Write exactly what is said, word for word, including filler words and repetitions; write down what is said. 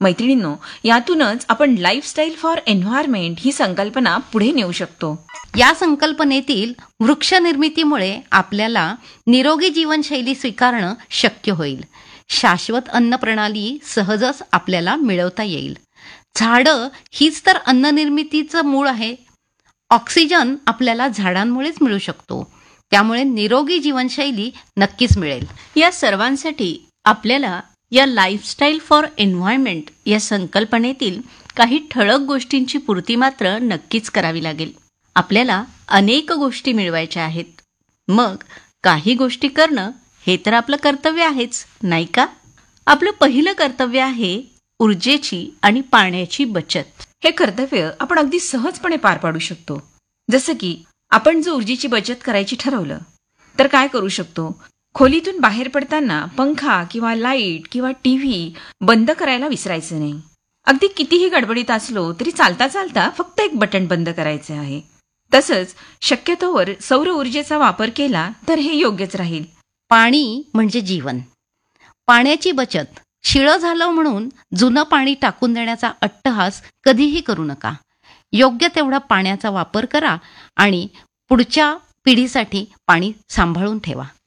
मैत्रिणींनो, यातूनच आपण लाईफस्टाईल फॉर एन्व्हायरमेंट ही संकल्पना पुढे नेऊ शकतो. या संकल्पनेतील वृक्ष निर्मितीमुळे आपल्याला निरोगी जीवनशैली स्वीकारणं शक्य होईल. शाश्वत अन्न प्रणाली सहजच आपल्याला मिळवता येईल. झाडं हीच तर अन्न निर्मितीचं मूळ आहे. ऑक्सिजन आपल्याला झाडांमुळेच मिळू शकतो. त्यामुळे निरोगी जीवनशैली नक्कीच मिळेल. या सर्वांसाठी आपल्याला या लाईफस्टाईल फॉर एन्व्हायरमेंट या संकल्पनेतील काही ठळक गोष्टींची पूर्ती मात्र नक्कीच करावी लागेल. आपल्याला अनेक गोष्टी मिळवायच्या आहेत. मग काही गोष्टी करणं हे तर आपलं कर्तव्य आहेच, नाही का? आपलं पहिलं कर्तव्य आहे ऊर्जेची आणि पाण्याची बचत. हे कर्तव्य आपण अगदी सहजपणे पार पाडू शकतो. जसं की आपण जर ऊर्जेची बचत करायची ठरवलं तर काय करू शकतो? खोलीतून बाहेर पडताना पंखा किंवा लाईट किंवा टीव्ही बंद करायला विसरायचं नाही. अगदी कितीही गडबडीत असलो तरी चालता चालता फक्त एक बटन बंद करायचे आहे. तसंच शक्यतोवर सौर ऊर्जेचा वापर केला तर हे योग्यच राहील. पाणी म्हणजे जीवन. पाण्याची बचत. शिळं झालं म्हणून जुनं पाणी टाकून देण्याचा अट्टहास कधीही करू नका. योग्य तेवढा पाण्याचा वापर करा आणि पुढच्या पिढीसाठी पाणी सांभाळून ठेवा.